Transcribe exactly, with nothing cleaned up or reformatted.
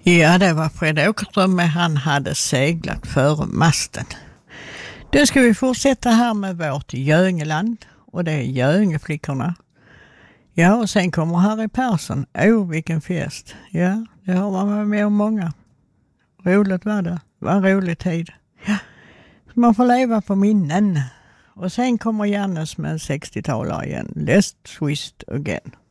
Ja, det var Fred Åkerström, men han hade seglat före masten. Då ska vi fortsätta här med vårt Göingeland, och det är Göingeflickorna. Ja, och sen kommer Harry Persson. Åh, oh, vilken fest. Ja, det har man varit med om många. Roligt var det. Det var en rolig tid. Ja, man får leva på minnen. Och sen kommer Jannes med en sextiotalare igen. Let's twist again.